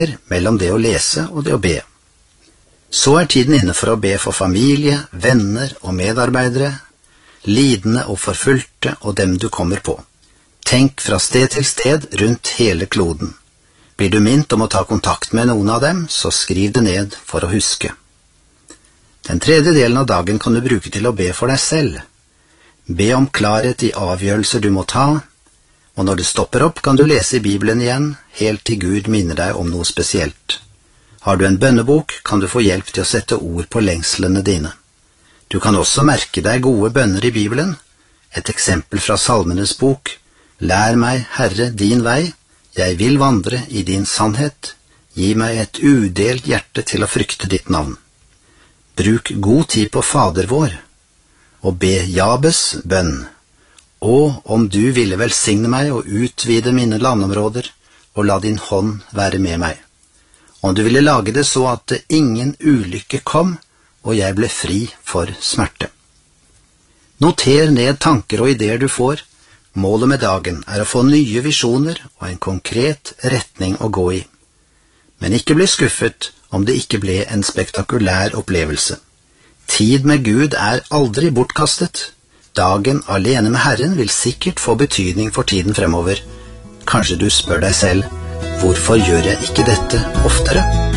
mellom det å lese og det å be. Så tiden inne for å be for familie, venner og medarbeidere, lidende og forfulgte og dem du kommer på. Tenk fra sted til sted rundt hele kloden. Blir du minnet om å ta kontakt med noen av dem, så skriv det ned for å huske. Den tredje delen av dagen kan du bruke til å be for deg selv. Be om klarhet i avgjørelser du må ta, og når du stopper opp kan du lese i Bibelen igjen, helt til Gud minner deg om noe spesielt. Har du en bønnebok, kan du få hjelp til å sette ord på lengslene dine. Du kan også merke deg gode bønner i Bibelen. Et eksempel fra Salmenes bok: Lær meg, Herre, din vei, jeg vil vandre i din sannhet. Gi meg et udelt hjerte til å frykte ditt navn. Bruk god tid på Fader vår, og be Jabes bønn. Og om du ville velsigne meg og utvide mine landområder, og la din hånd være med meg. Om du ville lage det så at ingen ulykke kom, og jeg ble fri for smerte. Noter ned tanker og ideer du får. Målet med dagen er å få nye visjoner og en konkret retning å gå i. Men ikke bli skuffet om det ikke ble en spektakulær opplevelse. Tid med Gud er aldri bortkastet. Dagen alene med Herren vil sikkert få betydning for tiden fremover. Kanskje du spør deg selv, hvorfor gjør jeg ikke dette oftere?